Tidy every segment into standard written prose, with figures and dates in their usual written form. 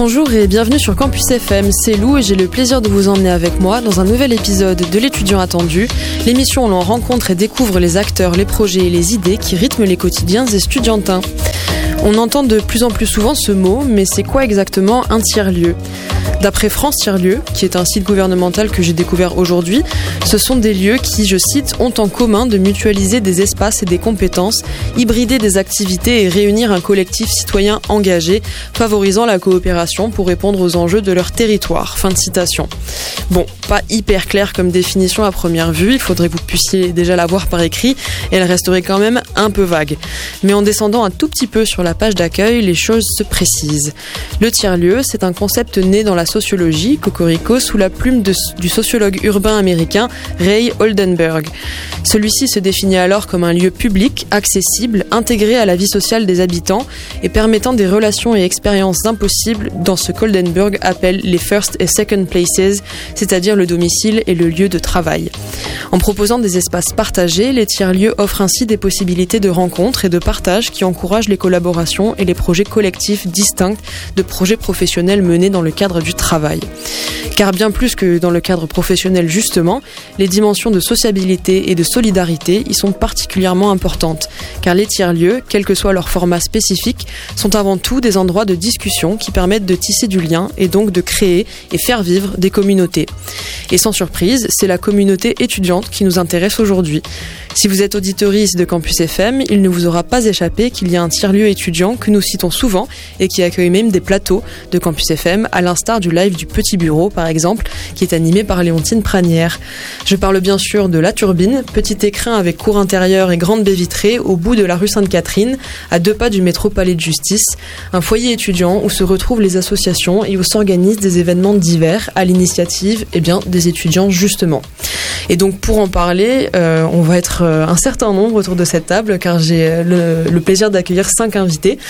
Bonjour et bienvenue sur Campus FM, c'est Lou et j'ai le plaisir de vous emmener avec moi dans un nouvel épisode de l'étudiant attendu, l'émission où l'on rencontre et découvre les acteurs, les projets et les idées qui rythment les quotidiens estudiantins. On entend de plus en plus souvent ce mot, mais c'est quoi exactement un tiers-lieu ? D'après France Tiers-Lieu, qui est un site gouvernemental que j'ai découvert aujourd'hui, ce sont des lieux qui, je cite, ont en commun de mutualiser des espaces et des compétences, hybrider des activités et réunir un collectif citoyen engagé, favorisant la coopération pour répondre aux enjeux de leur territoire. Fin de citation. Bon, pas hyper clair comme définition à première vue, il faudrait que vous puissiez déjà la voir par écrit, et elle resterait quand même un peu vague. Mais en descendant un tout petit peu sur la page d'accueil, les choses se précisent. Le tiers-lieu, c'est un concept né dans la sociologie, cocorico, sous la plume du sociologue urbain américain Ray Oldenburg. Celui-ci se définit alors comme un lieu public, accessible, intégré à la vie sociale des habitants et permettant des relations et expériences impossibles dans ce qu'Oldenburg appelle les first et second places, c'est-à-dire le domicile et le lieu de travail. En proposant des espaces partagés, les tiers-lieux offrent ainsi des possibilités de rencontres et de partage qui encouragent les collaborations et les projets collectifs distincts de projets professionnels menés dans le cadre du travail. Car bien plus que dans le cadre professionnel justement, les dimensions de sociabilité et de solidarité y sont particulièrement importantes, car les tiers-lieux, quel que soit leur format spécifique, sont avant tout des endroits de discussion qui permettent de tisser du lien et donc de créer et faire vivre des communautés. Et sans surprise, c'est la communauté étudiante qui nous intéresse aujourd'hui. Si vous êtes auditoriste de Campus FM, il ne vous aura pas échappé qu'il y a un tiers-lieu étudiant que nous citons souvent et qui accueille même des plateaux de Campus FM, à l'instar du live du Petit Bureau par exemple, qui est animé par Léontine Pranière. Je parle bien sûr de La Turbine, petit écrin avec cour intérieure et grande baie vitrée au bout de la rue Sainte-Catherine, à 2 pas du métro Palais de Justice, un foyer étudiant où se retrouvent les associations et où s'organisent des événements divers à l'initiative des étudiants justement. Et donc pour en parler, on va être un certain nombre autour de cette table car j'ai le plaisir d'accueillir 5 invités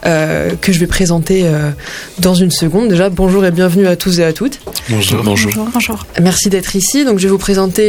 que je vais présenter dans une seconde. Déjà, bonjour et bienvenue à tous et à toutes. Bonjour. Bonjour. Merci d'être ici. Donc je vais vous présenter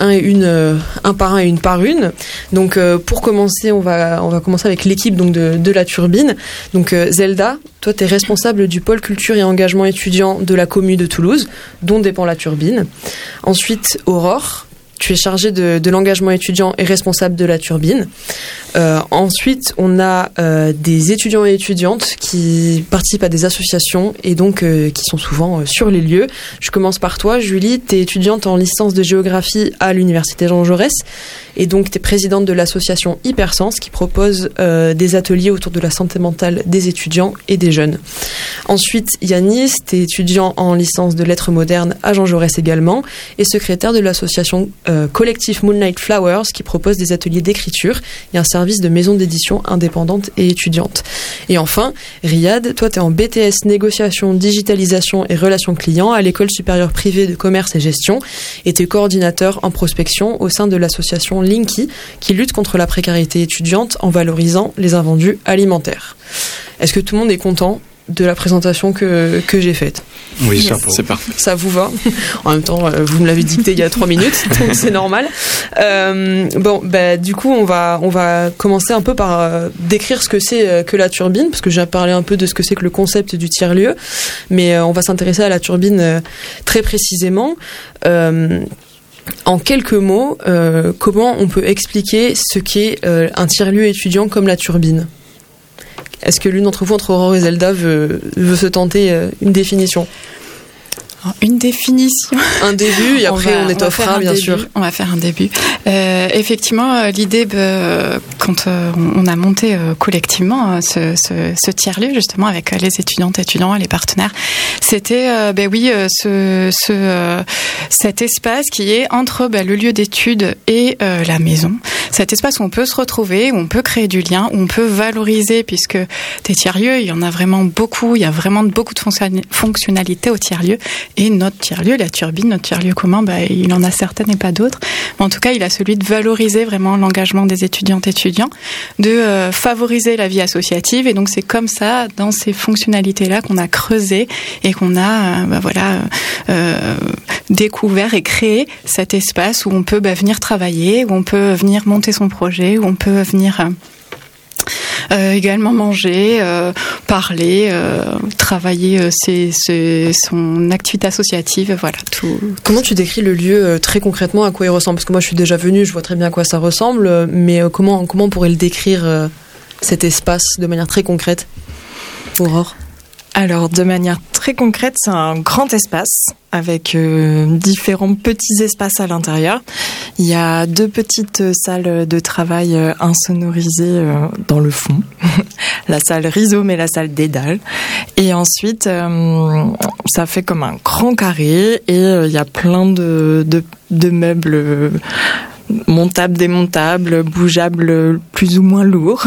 un par un et une par une. Donc pour commencer, on va commencer avec l'équipe donc de La Turbine. Donc Zelda, toi tu es responsable du pôle culture et engagement étudiant de la commune de Toulouse, dont dépend La Turbine. Ensuite, Aurore, tu es chargée de l'engagement étudiant et responsable de La Turbine. Ensuite, on a des étudiants et étudiantes qui participent à des associations et donc qui sont souvent sur les lieux. Je commence par toi, Julie. Tu es étudiante en licence de géographie à l'université Jean Jaurès et donc tu es présidente de l'association Hypersens qui propose des ateliers autour de la santé mentale des étudiants et des jeunes. Ensuite, Yanis, tu es étudiant en licence de lettres modernes à Jean Jaurès également et secrétaire de l'association collectif Moonlight Flowers qui propose des ateliers d'écriture et un service de maison d'édition indépendante et étudiante. Et enfin, Riyad, toi tu es en BTS négociation, digitalisation et relations clients à l'école supérieure privée de commerce et gestion et tu es coordinateur en prospection au sein de l'association Linky qui lutte contre la précarité étudiante en valorisant les invendus alimentaires. Est-ce que tout le monde est content de la présentation que j'ai faite? Oui, c'est parfait. Ça vous va? En même temps, vous me l'avez dicté il y a 3 minutes, donc c'est normal. Du coup, on va commencer un peu par décrire ce que c'est que La Turbine, parce que j'ai parlé un peu de ce que c'est que le concept du tiers-lieu, mais on va s'intéresser à La Turbine très précisément. En quelques mots, comment on peut expliquer ce qu'est un tiers-lieu étudiant comme La Turbine? Est-ce que l'une d'entre vous, entre Aurore et Zelda, veut se tenter une définition? Une définition. Un début, et après on étoffera, bien sûr. On va faire un début. Effectivement, l'idée, quand on a monté collectivement ce tiers-lieu, justement, avec les étudiantes et étudiants et les partenaires, c'était, cet espace qui est entre le lieu d'études et la maison. Cet espace où on peut se retrouver, où on peut créer du lien, où on peut valoriser, puisque des tiers-lieux, il y en a vraiment beaucoup, il y a vraiment beaucoup de fonctionnalités au tiers-lieu. Et notre tiers-lieu, La Turbine, notre tiers-lieu commun, il en a certaines et pas d'autres. Mais en tout cas, il a celui de valoriser vraiment l'engagement des étudiantes et étudiants, de favoriser la vie associative. Et donc, c'est comme ça, dans ces fonctionnalités-là, qu'on a creusé et qu'on a découvert et créé cet espace où on peut venir travailler, où on peut venir monter son projet, où on peut venir Également manger, parler, travailler son activité associative, voilà tout. Comment tu décris le lieu très concrètement, à quoi il ressemble? Parce que moi je suis déjà venue, je vois très bien à quoi ça ressemble, mais comment on pourrait le décrire, cet espace, de manière très concrète, Aurore? Alors, de manière très concrète, c'est un grand espace avec différents petits espaces à l'intérieur. Il y a 2 petites salles de travail insonorisées dans le fond. La salle rhizome et la salle dédale. Et ensuite, ça fait comme un grand carré et il y a plein de meubles montables, démontables, bougeables, plus ou moins lourds.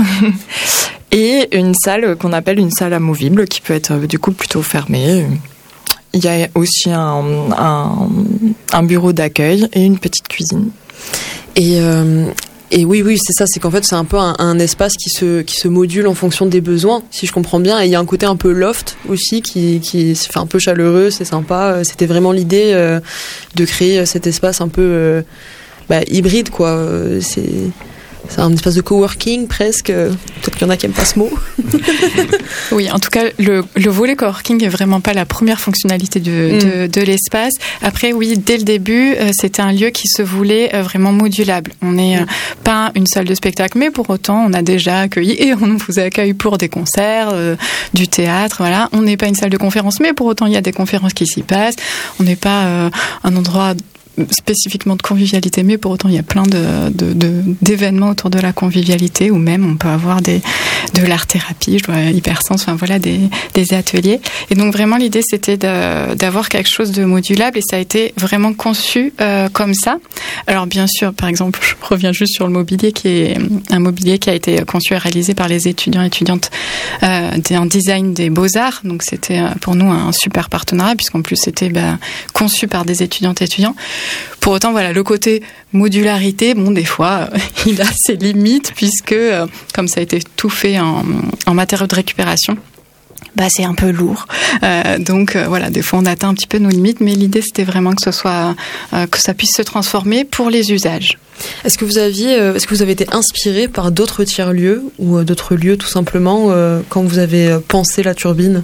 Et une salle qu'on appelle une salle amovible qui peut être du coup plutôt fermée. Il y a aussi un bureau d'accueil et une petite cuisine. Et oui, c'est ça, c'est qu'en fait c'est un peu un espace qui se module en fonction des besoins, si je comprends bien. Et il y a un côté un peu loft aussi qui fait un peu chaleureux, c'est sympa. C'était vraiment l'idée de créer cet espace un peu hybride, quoi. C'est un espace de coworking presque. Peut-être qu'il y en a qui n'aiment pas ce mot. Oui, en tout cas, le volet coworking est vraiment pas la première fonctionnalité de l'espace. Après, oui, dès le début, c'était un lieu qui se voulait vraiment modulable. On n'est pas une salle de spectacle, mais pour autant, on a déjà accueilli et on vous accueille pour des concerts, du théâtre, voilà. On n'est pas une salle de conférence, mais pour autant, il y a des conférences qui s'y passent. On n'est pas un endroit spécifiquement de convivialité, mais pour autant il y a plein d'événements autour de la convivialité, ou même on peut avoir de l'art-thérapie, hypersense, enfin voilà, des ateliers. Et donc vraiment l'idée c'était d'avoir quelque chose de modulable, et ça a été vraiment conçu comme ça. Alors bien sûr, par exemple, je reviens juste sur le mobilier, qui est un mobilier qui a été conçu et réalisé par les étudiants et étudiantes en design des Beaux-Arts, donc c'était pour nous un super partenariat, puisqu'en plus c'était conçu par des étudiantes et étudiants. Pour autant, voilà, le côté modularité, des fois, il a ses limites, puisque, comme ça a été tout fait en matériaux de récupération, c'est un peu lourd. Donc, voilà, des fois, on atteint un petit peu nos limites, mais l'idée, c'était vraiment que ça puisse se transformer pour les usages. Est-ce que vous avez été inspiré par d'autres tiers-lieux, ou d'autres lieux, tout simplement, quand vous avez pensé la turbine?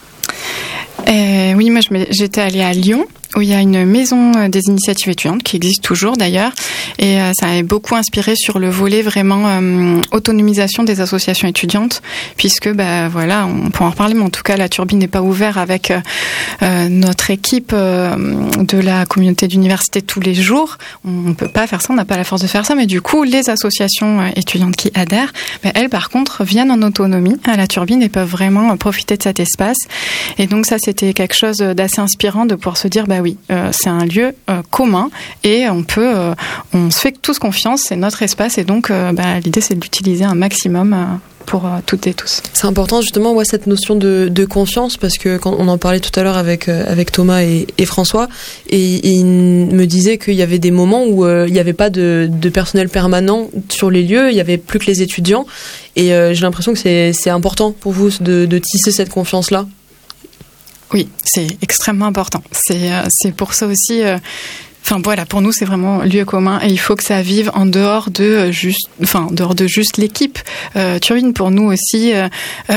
Oui, moi, j'étais allée à Lyon, où il y a une maison des initiatives étudiantes qui existe toujours d'ailleurs, et ça avait beaucoup inspiré sur le volet vraiment autonomisation des associations étudiantes, puisque voilà, on peut en reparler, mais en tout cas la turbine n'est pas ouverte avec notre équipe de la communauté d'université tous les jours. On peut pas faire ça, on n'a pas la force de faire ça, mais du coup les associations étudiantes qui adhèrent, elles par contre viennent en autonomie à la turbine et peuvent vraiment profiter de cet espace. Et donc ça, c'était quelque chose d'assez inspirant de pouvoir se dire oui, c'est un lieu commun, et on se fait tous confiance, c'est notre espace, et donc l'idée c'est de l'utiliser un maximum pour toutes et tous. C'est important justement, cette notion de confiance, parce que quand on en parlait tout à l'heure avec Thomas et François, et ils me disaient qu'il y avait des moments où il n'y avait pas de personnel permanent sur les lieux, il n'y avait plus que les étudiants, et j'ai l'impression que c'est important pour vous de tisser cette confiance-là. Oui, c'est extrêmement important. C'est pour ça aussi. Voilà, pour nous c'est vraiment lieu commun, et il faut que ça vive en dehors de juste l'équipe turbine. Pour nous aussi, tu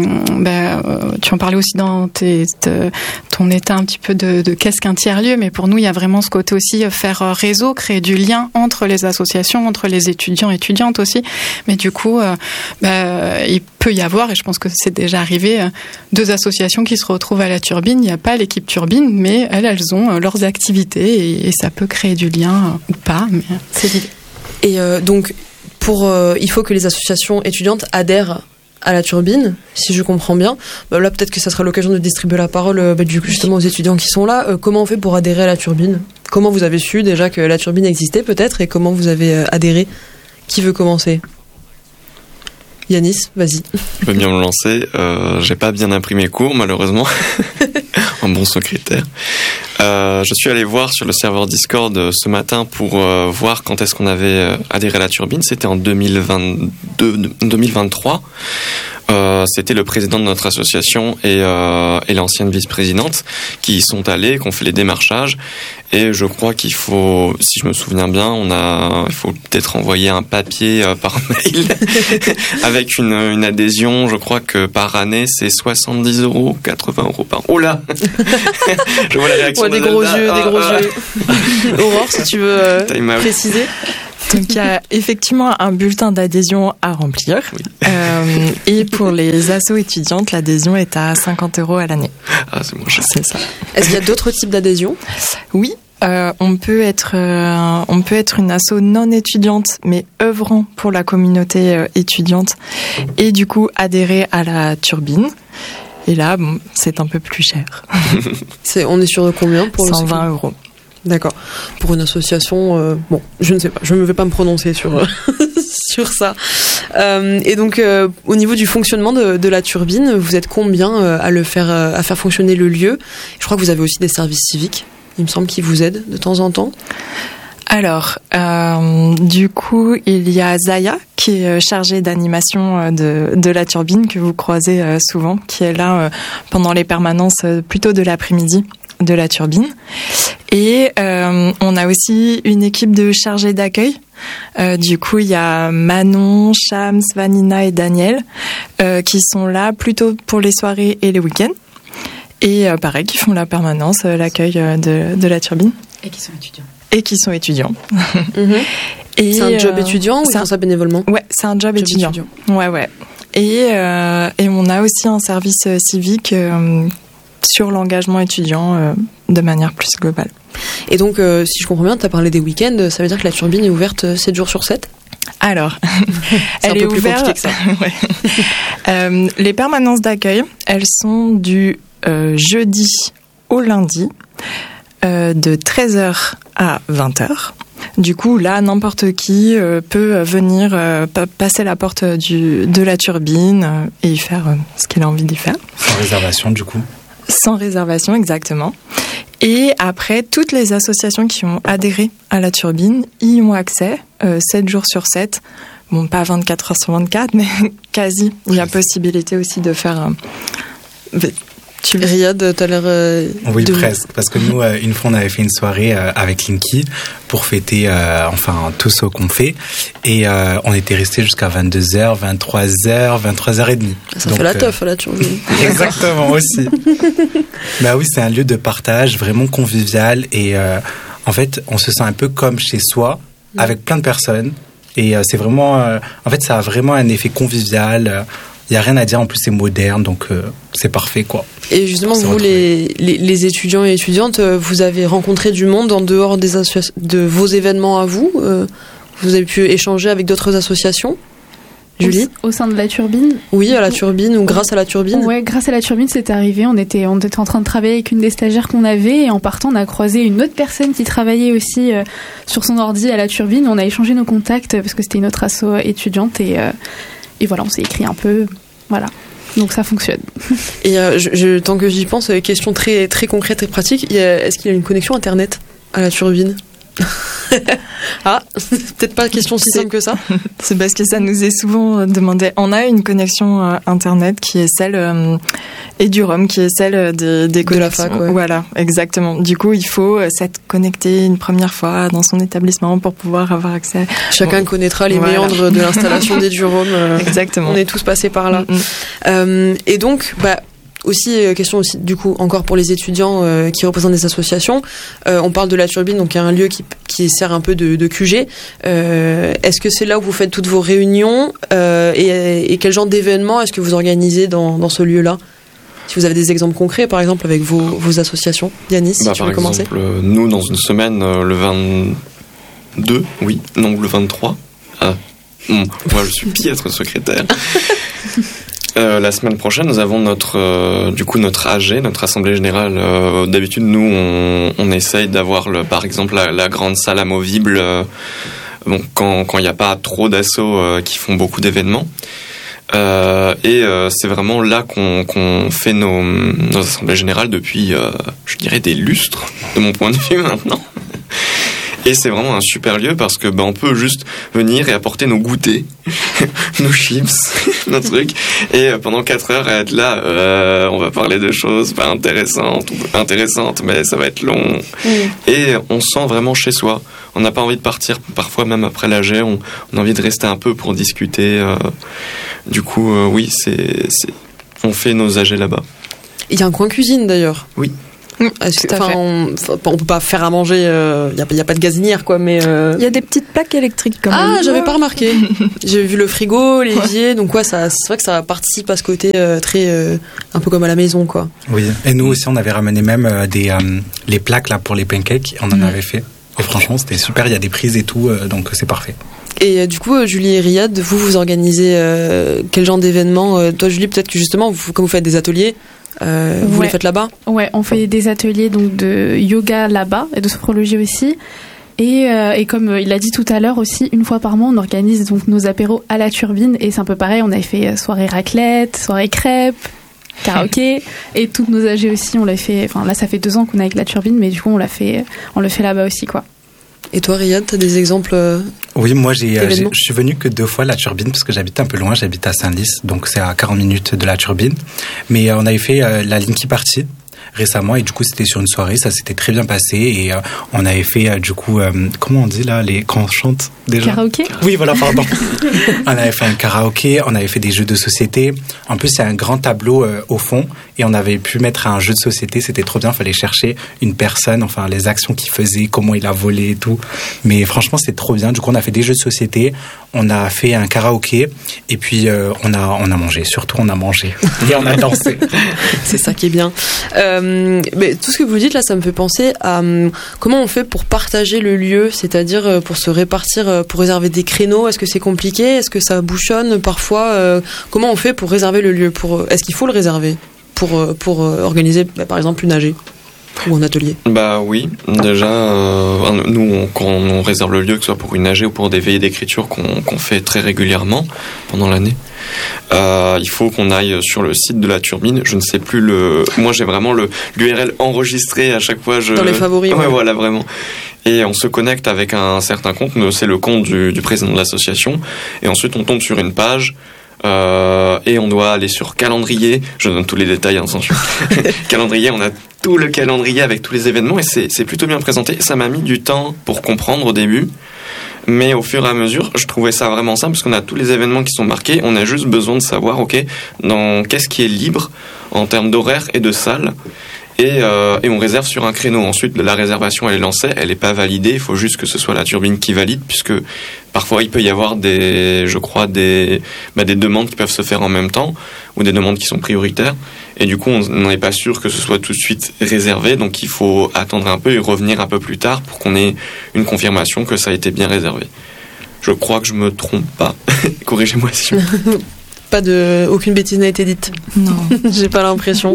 en parlais aussi dans ton état un petit peu de qu'est-ce qu'un tiers-lieu, mais pour nous il y a vraiment ce côté aussi faire réseau, créer du lien entre les associations, entre les étudiants et étudiantes aussi. Mais du coup, il peut y avoir, et je pense que c'est déjà arrivé, 2 associations qui se retrouvent à la turbine. Il n'y a pas l'équipe turbine, mais elles ont leurs activités, et ça peut créer du lien ou pas, mais c'est l'idée. Et donc, il faut que les associations étudiantes adhèrent à la turbine, si je comprends bien. Là, peut-être que ça sera l'occasion de distribuer la parole justement aux étudiants qui sont là. Comment on fait pour adhérer à la turbine? Comment vous avez su déjà que la turbine existait, peut-être, et comment vous avez adhéré? Qui veut commencer? Yanis, vas-y. Je peux bien me lancer. J'ai pas bien imprimé cours, malheureusement. Un bon secrétaire. Je suis allé voir sur le serveur Discord ce matin pour voir quand est-ce qu'on avait adhéré à la turbine. C'était en 2023. c'était le président de notre association et l'ancienne vice-présidente qui y sont allés, qui ont fait les démarchages. Et je crois qu'il faut, si je me souviens bien, il faut peut-être envoyer un papier par mail avec une adhésion. Je crois que par année, c'est 70 €, 80 € par an. Oh là Je vois la réaction des gros yeux. Aurore, si tu veux préciser. Donc il y a effectivement un bulletin d'adhésion à remplir. Oui. Et pour les assos étudiantes, l'adhésion est à 50 € à l'année. Ah, c'est moins cher. C'est ça. Est-ce qu'il y a d'autres types d'adhésion ? Oui. On peut être une asso non étudiante, mais œuvrant pour la communauté étudiante, et du coup adhérer à la turbine. Et là, c'est un peu plus cher. On est sur combien pour 120 €. D'accord. Pour une association, je ne sais pas, je ne vais pas me prononcer sur sur ça. Et donc, au niveau du fonctionnement de la turbine, vous êtes combien à faire fonctionner le lieu ? Je crois que vous avez aussi des services civiques. Il me semble qu'ils vous aident de temps en temps. Alors, du coup, il y a Zaya qui est chargée d'animation de la turbine que vous croisez souvent, qui est là pendant les permanences plutôt de l'après-midi de la turbine. Et on a aussi une équipe de chargés d'accueil. Du coup, il y a Manon, Shams, Vanina et Daniel qui sont là plutôt pour les soirées et les week-ends. Et pareil, qui font la permanence, l'accueil de la turbine. Et qui sont étudiants. Et qui sont étudiants. Et c'est un job étudiant ou ils font ça bénévolement ? Ouais, c'est un job étudiant. Ouais. Et on a aussi un service civique sur l'engagement étudiant de manière plus globale. Et donc, si je comprends bien, tu as parlé des week-ends, ça veut dire que la turbine est ouverte 7 jours sur 7 ? Alors, elle est ouverte. Plus compliqué que ça. Ouais. Les permanences d'accueil, elles sont du jeudi au lundi, de 13h à 20h. Du coup, là, n'importe qui peut venir passer la porte de la turbine et y faire ce qu'il a envie d'y faire. Sans réservation, du coup ? Sans réservation, exactement. Et après, toutes les associations qui ont adhéré à la turbine y ont accès 7 jours sur 7. Bon, pas 24 heures sur 24, mais quasi. Il y a possibilité aussi de faire... Riyad, t'as l'air... Oui, presque. Parce que nous, une fois, on avait fait une soirée avec Linky pour fêter tout ce qu'on fait. Et on était restés jusqu'à 22h, 23h, 23h30. Ça fait la teuf, là, tu vois. Exactement, aussi. Bah oui, c'est un lieu de partage vraiment convivial. Et en fait, on se sent un peu comme chez soi, avec plein de personnes. Et c'est vraiment... en fait, ça a vraiment un effet convivial. Il n'y a rien à dire, en plus c'est moderne, donc c'est parfait, quoi. Et justement, vous, les étudiants et étudiantes, vous avez rencontré du monde en dehors de vos événements à vous. Vous avez pu échanger avec d'autres associations, Julie ? Au sein de la turbine ? Oui, à la turbine ou grâce à la turbine ? Ouais, grâce à la turbine, c'est arrivé. On était en train de travailler avec une des stagiaires qu'on avait et en partant, on a croisé une autre personne qui travaillait aussi sur son ordi à la turbine. On a échangé nos contacts parce que c'était une autre asso étudiante et voilà, on s'est écrit un peu, voilà. Donc ça fonctionne. Et tant que j'y pense, question très, très concrète et pratique, est-ce qu'il y a une connexion Internet à la turbine ? Ah, peut-être pas question si simple que ça. C'est parce que ça nous est souvent demandé. On a une connexion Internet qui est celle Edurom, qui est celle des connexions. De la fac, ouais. Voilà, exactement. Du coup, il faut s'être connecté une première fois dans son établissement pour pouvoir avoir accès. Chacun connaîtra les méandres de l'installation d'Edurom. Exactement. On est tous passés par là. Et donc, aussi, question aussi, du coup, encore pour les étudiants qui représentent des associations. On parle de la turbine, donc il y a un lieu qui sert un peu de QG. Est-ce que c'est là où vous faites toutes vos réunions et quel genre d'événements est-ce que vous organisez dans ce lieu-là ? Si vous avez des exemples concrets, par exemple, avec vos associations. Yanis, si tu veux commencer. Par exemple, nous, dans une semaine, le 22, oui, non, le 23. Moi, je suis piètre secrétaire. La semaine prochaine, nous avons notre AG, notre assemblée générale. D'habitude, nous, on essaye d'avoir, par exemple, la grande salle amovible quand il n'y a pas trop d'assauts qui font beaucoup d'événements. C'est vraiment là qu'on fait nos assemblées générales depuis, je dirais, des lustres, de mon point de vue maintenant. Et c'est vraiment un super lieu parce que on peut juste venir et apporter nos goûters, nos chips, nos trucs, et pendant 4 heures être là, on va parler de choses pas intéressantes, mais ça va être long. Et on se sent vraiment chez soi. On n'a pas envie de partir, parfois même après l'AG, on a envie de rester un peu pour discuter. Du coup, oui, on fait nos AG là-bas. Il y a un coin cuisine d'ailleurs. Oui. On peut pas faire à manger, y a pas de gazinière quoi, mais il y a des petites plaques électriques quand même. Ah, j'avais pas remarqué. J'ai vu le frigo, l'évier, donc c'est vrai que ça participe à ce côté très un peu comme à la maison quoi. Oui. Et nous aussi on avait ramené même les plaques là pour les pancakes, on en avait fait. Et franchement c'était super, il y a des prises et tout, donc c'est parfait. Et du coup, Julie et Riyad, vous organisez quel genre d'événement? Toi Julie, peut-être que justement, comme vous faites des ateliers, vous les faites là-bas? Ouais, on fait des ateliers donc de yoga là-bas et de sophrologie aussi. Et comme il l'a dit tout à l'heure aussi, une fois par mois, on organise donc nos apéros à la Turbine. Et c'est un peu pareil, on avait fait soirée raclette, soirée crêpes, karaoké. Et toutes nos AG aussi, on l'a fait. Enfin là, ça fait 2 ans qu'on est avec la Turbine, mais du coup, on le fait là-bas aussi, quoi. Et toi, Riyad, t'as des exemples? Oui, moi, je suis venu que 2 fois à la Turbine parce que j'habite un peu loin, j'habite à Saint-Lys, donc c'est à 40 minutes de la Turbine. Mais on avait fait la Linky Party récemment et du coup c'était sur une soirée, ça s'était très bien passé et on avait fait du coup comment on dit là quand on chante déjà? Karaoké? Oui voilà, pardon. On avait fait un karaoké, on avait fait des jeux de société. En plus il y a un grand tableau au fond et on avait pu mettre un jeu de société, c'était trop bien, il fallait chercher une personne, enfin les actions qu'il faisait, comment il a volé et tout. Mais franchement c'était trop bien, du coup on a fait des jeux de société, on a fait un karaoké et puis on a mangé, surtout on a mangé et on a dansé. C'est ça qui est bien. Mais tout ce que vous dites là, ça me fait penser à comment on fait pour partager le lieu, c'est-à-dire pour se répartir, pour réserver des créneaux. Est-ce que c'est compliqué? Est-ce que ça bouchonne parfois? Comment on fait pour réserver le lieu? Est-ce qu'il faut le réserver pour organiser par exemple une AG ou un atelier? Oui, déjà nous quand on réserve le lieu, que ce soit pour une AG ou pour des veillées d'écriture qu'on fait très régulièrement pendant l'année, il faut qu'on aille sur le site de la Turbine. Je ne sais plus moi j'ai vraiment l'URL enregistré à chaque fois. Dans les favoris. Ouais, voilà, vraiment. Et on se connecte avec un certain compte, c'est le compte du président de l'association, et ensuite on tombe sur une page. Et on doit aller sur calendrier. Je donne tous les détails, attention. Calendrier, on a tout le calendrier avec tous les événements et c'est plutôt bien présenté. Ça m'a mis du temps pour comprendre au début, mais au fur et à mesure, je trouvais ça vraiment simple parce qu'on a tous les événements qui sont marqués. On a juste besoin de savoir, qu'est-ce qui est libre en termes d'horaire et de salle. Et on réserve sur un créneau. Ensuite, la réservation, elle est lancée, elle n'est pas validée. Il faut juste que ce soit la Turbine qui valide, puisque parfois il peut y avoir des demandes qui peuvent se faire en même temps, ou des demandes qui sont prioritaires. Et du coup, on n'est pas sûr que ce soit tout de suite réservé. Donc il faut attendre un peu et revenir un peu plus tard pour qu'on ait une confirmation que ça a été bien réservé. Je crois que je me trompe pas. Corrigez-moi si je me trompe. Aucune bêtise n'a été dite. Non. J'ai pas l'impression.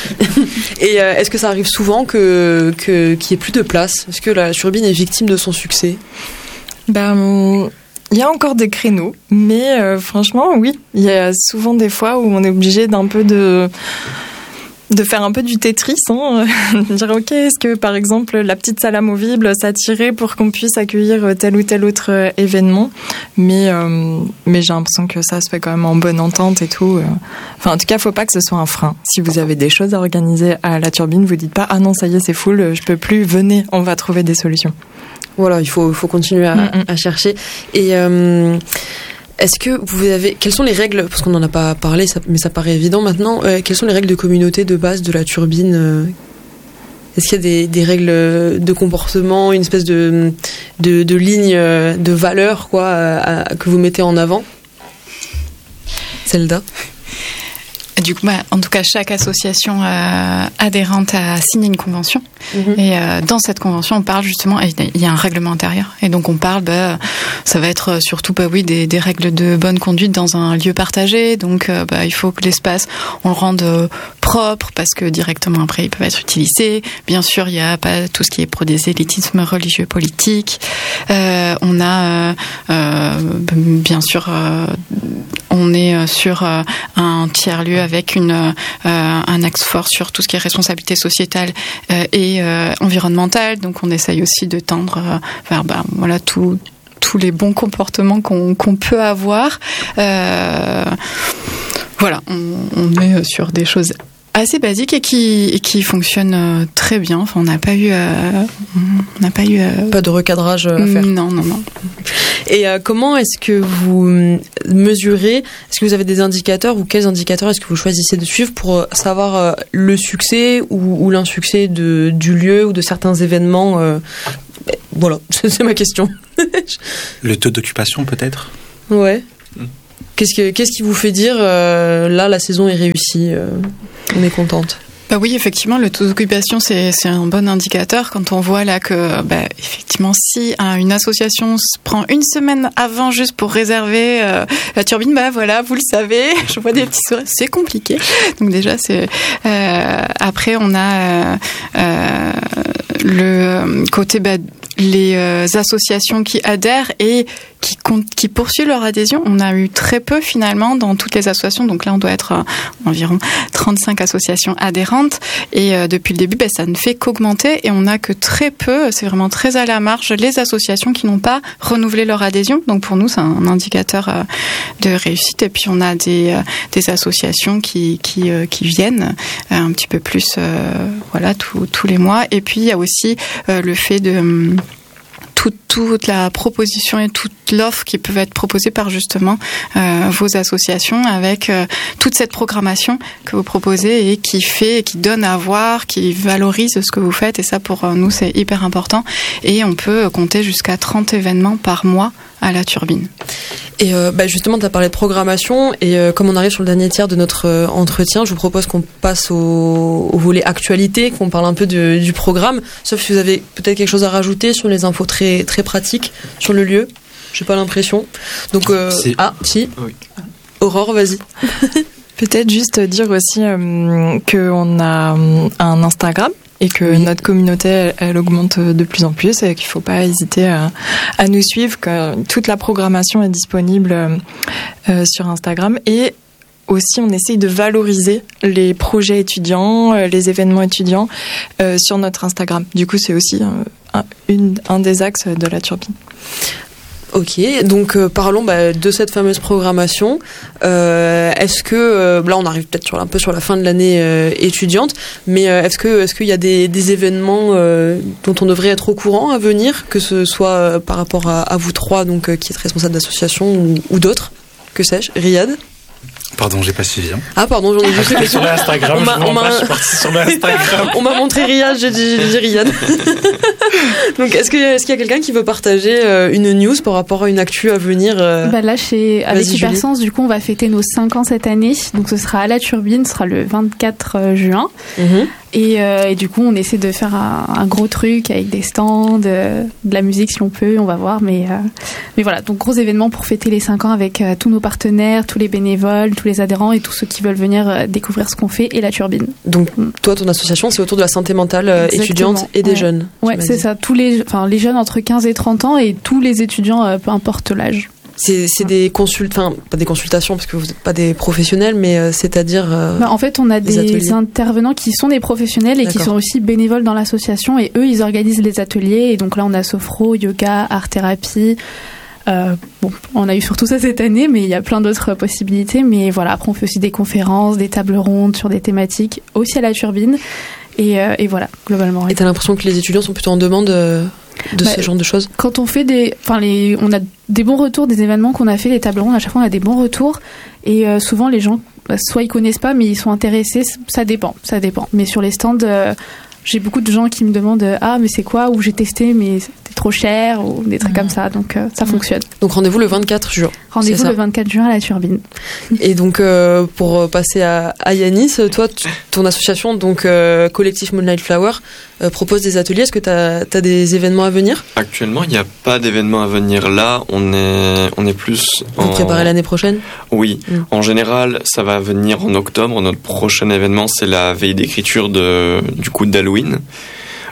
Et est-ce que ça arrive souvent qu'il y ait plus de place? Est-ce que la Turbine est victime de son succès? Il y a encore des créneaux, mais franchement, oui. Il y a souvent des fois où on est obligé de faire un peu du Tetris, dire ok, est-ce que par exemple la petite salle amovible s'attirer pour qu'on puisse accueillir tel ou tel autre événement, mais j'ai l'impression que ça se fait quand même en bonne entente et tout. Enfin, en tout cas, faut pas que ce soit un frein. Si vous avez des choses à organiser à la Turbine, vous dites pas ah non ça y est c'est full, je peux plus, venez, on va trouver des solutions. Voilà, il faut continuer à chercher. Et est-ce que quelles sont les règles, parce qu'on n'en a pas parlé, mais ça paraît évident maintenant, quelles sont les règles de communauté de base de la Turbine? Est-ce qu'il y a des règles de comportement, une espèce de ligne de valeur que vous mettez en avant? Zelda? Du coup, en tout cas, chaque association adhérente a signé une convention. Et dans cette convention, on parle justement, il y a un règlement intérieur. Et donc, on parle, ça va être surtout, des règles de bonne conduite dans un lieu partagé. Donc, il faut que l'espace, on le rende propre parce que directement après, il peut être utilisé. Bien sûr, il n'y a pas tout ce qui est prosélytisme religieux politique. On a, bien sûr, on est sur un tiers-lieu avec un axe fort sur tout ce qui est responsabilité sociétale et environnementale. Donc on essaye aussi de tendre vers tous les bons comportements qu'on peut avoir. Voilà, on est sur des choses assez basiques et qui fonctionnent très bien. Enfin, on n'a pas eu pas de recadrage à faire. Non. Et comment est-ce que vous mesurez, est-ce que vous avez des indicateurs ou quels indicateurs est-ce que vous choisissez de suivre pour savoir le succès ou l'insuccès du lieu ou de certains événements voilà, c'est ma question. Le taux d'occupation peut-être ? Ouais. Qu'est-ce qui vous fait dire là la saison est réussie, on est contente? Bah oui, effectivement, le taux d'occupation c'est un bon indicateur quand on voit là que effectivement si une association se prend une semaine avant juste pour réserver la turbine, voilà, vous le savez, je vois des petits sourires, c'est compliqué. Donc déjà c'est après on a le côté les associations qui adhèrent et qui poursuivent leur adhésion. On a eu très peu finalement dans toutes les associations, donc là on doit être environ 35 associations adhérentes et depuis le début ça ne fait qu'augmenter et on n'a que très peu, c'est vraiment très à la marge, les associations qui n'ont pas renouvelé leur adhésion. Donc pour nous c'est un indicateur de réussite et puis on a des associations qui viennent un petit peu plus tous les mois et puis il y a aussi le fait de toute la proposition et toute l'offre qui peut être proposée par justement vos associations avec toute cette programmation que vous proposez et qui donne à voir, qui valorise ce que vous faites et ça pour nous c'est hyper important et on peut compter jusqu'à 30 événements par mois à la turbine. Et justement, tu as parlé de programmation et comme on arrive sur le dernier tiers de notre entretien, je vous propose qu'on passe au volet actualité, qu'on parle un peu du programme, sauf si vous avez peut-être quelque chose à rajouter sur les infos très, très pratiques sur le lieu. J'ai pas l'impression. Donc, si. Oui. Aurore, vas-y. Peut-être juste dire aussi qu'on a un Instagram et que notre communauté elle augmente de plus en plus et qu'il ne faut pas hésiter à nous suivre, que toute la programmation est disponible sur Instagram et aussi on essaye de valoriser les projets étudiants, les événements étudiants sur notre Instagram. Du coup c'est aussi un des axes de la turbine. Ok, donc parlons de cette fameuse programmation. Est-ce que là on arrive peut-être un peu sur la fin de l'année étudiante, mais est-ce qu'il y a des événements dont on devrait être au courant à venir, que ce soit par rapport à vous trois, donc qui êtes responsables d'association ou d'autres, que sais-je, Riyad? Pardon, j'ai pas suivi. Ah pardon, j'en ai vu que sur Instagram. Je suis parti sur Instagram. On m'a montré Riyad, j'ai dit Riyad. Donc est-ce qu'il y a quelqu'un qui veut partager une news par rapport à une actu à venir là, avec Hypersens, du coup, on va fêter nos 5 ans cette année. Donc ce sera à la turbine, ce sera le 24 juin. Mm-hmm. Et du coup, on essaie de faire un gros truc avec des stands, de la musique si on peut, on va voir. Mais voilà, donc gros événement pour fêter les 5 ans avec tous nos partenaires, tous les bénévoles, tous les adhérents et tous ceux qui veulent venir découvrir ce qu'on fait et la turbine. Donc toi, ton association, c'est autour de la santé mentale étudiante et des jeunes. Ouais, c'est ça. Les jeunes entre 15 et 30 ans et tous les étudiants, peu importe l'âge. C'est des pas des consultations parce que vous n'êtes pas des professionnels, mais c'est-à-dire en fait, on a des intervenants qui sont des professionnels et qui sont aussi bénévoles dans l'association et eux, ils organisent les ateliers. Et donc là, on a sophro, yoga, art-thérapie. On a eu surtout ça cette année, mais il y a plein d'autres possibilités. Mais voilà, après, on fait aussi des conférences, des tables rondes sur des thématiques, aussi à la turbine. Et voilà, globalement. Et t'as l'impression que les étudiants sont plutôt en demande de ce genre de choses? Quand on fait on a des bons retours des événements qu'on a fait, les tables rondes, à chaque fois on a des bons retours et souvent les gens soit ils connaissent pas mais ils sont intéressés, ça dépend. Mais sur les stands, j'ai beaucoup de gens qui me demandent mais c'est quoi, ou j'ai testé mais c'était trop cher, ou des trucs comme ça, donc ça fonctionne. Donc rendez-vous le 24 juin. Rendez-vous le 24 juin à la turbine. Et donc pour passer à Yanis, toi ton association donc Collectif Moonlight Flower propose des ateliers. Est-ce que t'as des événements à venir? Actuellement, il n'y a pas d'événements à venir. Là, on est plus Vous préparez l'année prochaine? Oui. En général, ça va venir en octobre. Notre prochain événement, c'est la veille d'écriture du coup d'Halloween.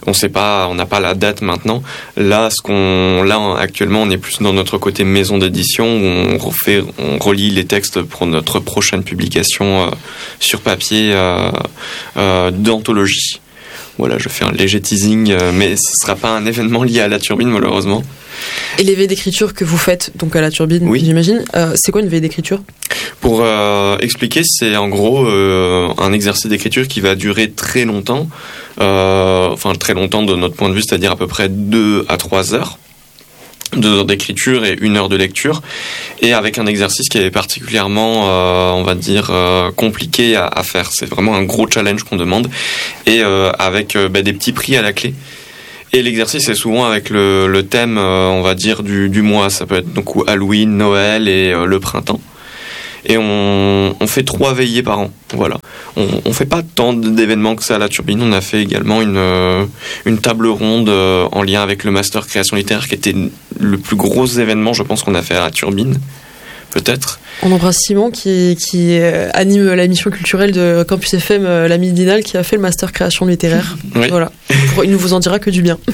On sait pas, on n'a pas la date maintenant. Là, actuellement, on est plus dans notre côté maison d'édition où on relit les textes pour notre prochaine publication sur papier d'anthologie. Voilà, je fais un léger teasing, mais ce sera pas un événement lié à la turbine, malheureusement. Et les veilles d'écriture que vous faites donc à la turbine, oui. J'imagine, c'est quoi une veille d'écriture ? Pour expliquer, c'est en gros un exercice d'écriture qui va durer très longtemps, très longtemps de notre point de vue, c'est-à-dire à peu près 2 à 3 heures. 2 heures d'écriture et 1 heure de lecture, et avec un exercice qui est particulièrement, compliqué à faire. C'est vraiment un gros challenge qu'on demande, et avec des petits prix à la clé. Et l'exercice est souvent avec le thème, du mois. Ça peut être donc Halloween, Noël et le printemps. Et on fait 3 veillées par an. Voilà. On fait pas tant d'événements que ça à la turbine. On a fait également une table ronde en lien avec le master création littéraire qui était le plus gros événement, je pense, qu'on a fait à la turbine. Peut-être. On embrasse Simon qui anime la mission culturelle de Campus FM, la Midinale, qui a fait le master création littéraire. Oui. Voilà. Il ne vous en dira que du bien.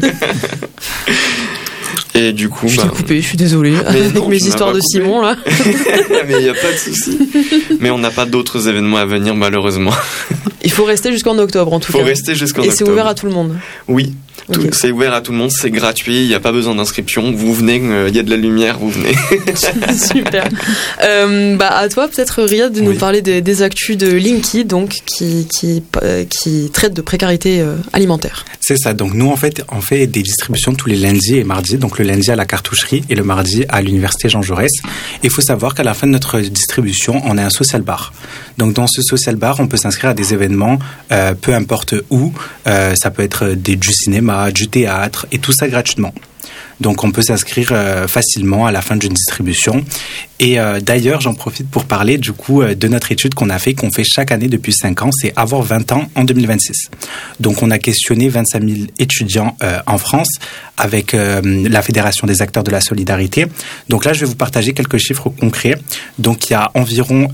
Et du coup, je t'ai coupé, je suis désolée, avec mes histoires de Simon là. Mais il n'y a pas de souci. Mais on n'a pas d'autres événements à venir, malheureusement. Il faut rester jusqu'en octobre en tout cas. Il faut rester jusqu'en octobre. Et c'est ouvert à tout le monde. Oui. Okay. C'est ouvert à tout le monde, c'est gratuit, il n'y a pas besoin d'inscription. Vous venez, il y a de la lumière, vous venez. Super. À toi peut-être, Riyad, de nous parler des actus de Linky, donc qui traite de précarité alimentaire. C'est ça. Donc nous en fait, on fait des distributions tous les lundis et mardis. Donc le lundi à la cartoucherie et le mardi à l'université Jean Jaurès. Il faut savoir qu'à la fin de notre distribution, on a un social bar. Donc dans ce social bar, on peut s'inscrire à des événements, peu importe où. Ça peut être du cinéma, du théâtre, et tout ça gratuitement. Donc on peut s'inscrire facilement à la fin d'une distribution. Et d'ailleurs, j'en profite pour parler du coup de notre étude qu'on fait chaque année depuis 5 ans, c'est avoir 20 ans en 2026. Donc on a questionné 25 000 étudiants en France avec la Fédération des acteurs de la solidarité. Donc là, je vais vous partager quelques chiffres concrets. Donc il y a environ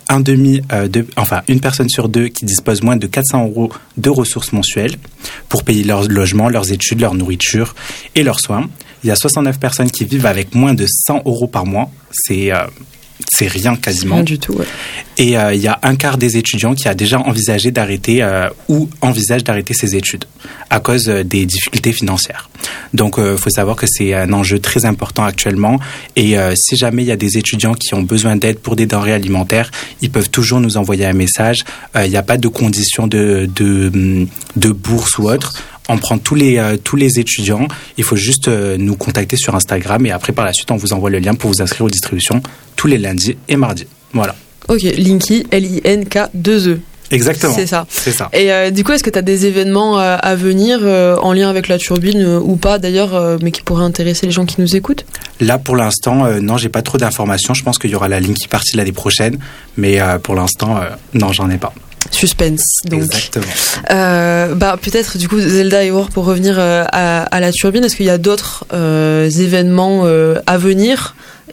une personne sur 2 qui dispose moins de 400 € de ressources mensuelles pour payer leur logement, leurs études, leur nourriture et leurs soins. Il y a 69 personnes qui vivent avec moins de 100 € par mois. C'est rien quasiment. Rien du tout, ouais. Et il y a un quart des étudiants qui a déjà envisagé d'arrêter ou envisage d'arrêter ses études à cause des difficultés financières. Donc, faut savoir que c'est un enjeu très important actuellement. Et si jamais il y a des étudiants qui ont besoin d'aide pour des denrées alimentaires, ils peuvent toujours nous envoyer un message. Il n'y a pas de conditions de bourse ou autre. On prend tous les étudiants. Il faut juste nous contacter sur Instagram et après, par la suite, on vous envoie le lien pour vous inscrire aux distributions tous les lundis et mardis. Voilà. Ok, Linky, L-I-N-K-2-E. Exactement. C'est ça. C'est ça. Et du coup, est-ce que tu as des événements à venir en lien avec la turbine ou pas d'ailleurs, mais qui pourraient intéresser les gens qui nous écoutent ? Là, pour l'instant, non, j'ai pas trop d'informations. Je pense qu'il y aura la Linky Party l'année prochaine, mais pour l'instant, non, j'en ai pas. Suspense, donc. Exactement. Peut-être, du coup, Zelda et Aurore, pour revenir à la turbine, est-ce qu'il y a d'autres événements à venir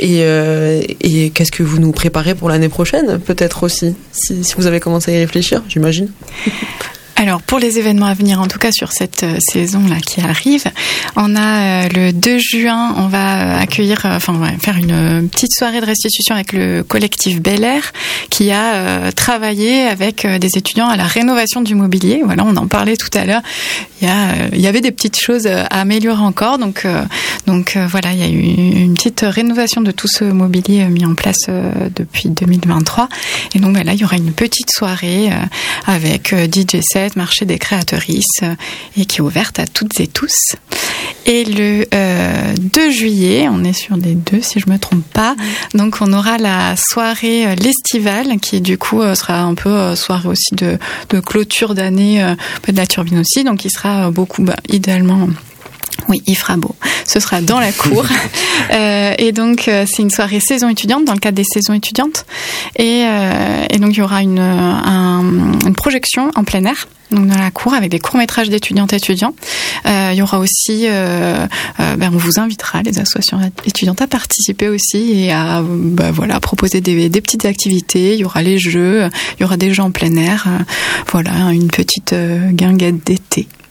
et qu'est-ce que vous nous préparez pour l'année prochaine, peut-être aussi, si vous avez commencé à y réfléchir, j'imagine. Alors, pour les événements à venir, en tout cas sur cette saison-là qui arrive, on a le 2 juin, on va accueillir, on va faire une petite soirée de restitution avec le collectif Bel Air qui a travaillé avec des étudiants à la rénovation du mobilier. Voilà, on en parlait tout à l'heure. Il y avait des petites choses à améliorer encore. Donc voilà, il y a eu une petite rénovation de tout ce mobilier mis en place depuis 2023. Et donc là, il y aura une petite soirée avec DJ set, marché des créatrices et qui est ouverte à toutes et tous. Et le 2 juillet, on est sur des 2 si je me trompe pas, donc on aura la soirée l'estivale qui du coup sera un peu soirée aussi de clôture d'année de la turbine aussi, donc il sera beaucoup idéalement. Oui, il fera beau. Ce sera dans la cour. Et donc, c'est une soirée saison étudiante, dans le cadre des saisons étudiantes. Et donc, il y aura une projection en plein air, donc dans la cour, avec des courts-métrages d'étudiantes et étudiants. Il y aura aussi, on vous invitera, les associations étudiantes, à participer aussi et à proposer des petites activités. Il y aura les jeux, il y aura des jeux en plein air. Voilà, une petite guinguette d'été.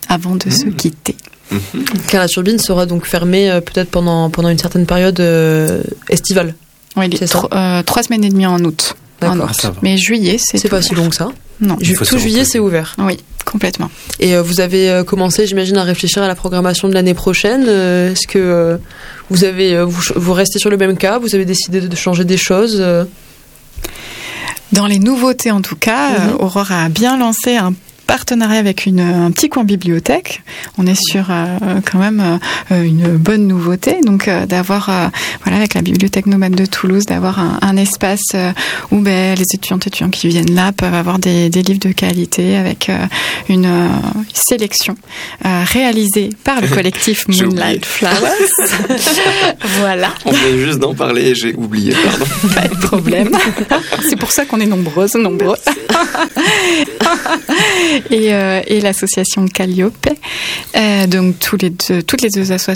avant de se quitter. Car la turbine sera donc fermée peut-être pendant une certaine période estivale. Oui, il est 3 semaines et demie en août. D'accord. Mais juillet, c'est pas si long que ça. Non. Tout juillet, c'est ouvert. Oui, complètement. Et vous avez commencé, j'imagine, à réfléchir à la programmation de l'année prochaine. Est-ce que vous restez sur le même cas? Vous avez décidé de changer des choses? Dans les nouveautés, en tout cas, Aurore a bien lancé un partenariat avec un petit coin bibliothèque. On est sur quand même une bonne nouveauté, donc d'avoir avec la bibliothèque nomade de Toulouse, d'avoir un espace où les étudiants qui viennent là peuvent avoir des livres de qualité avec une sélection réalisée par le collectif Moonlight Flowers. Voilà. On vient juste d'en parler et j'ai oublié, pardon. Pas de problème. C'est pour ça qu'on est nombreux. Et l'association Calliope. Donc toutes les deux associations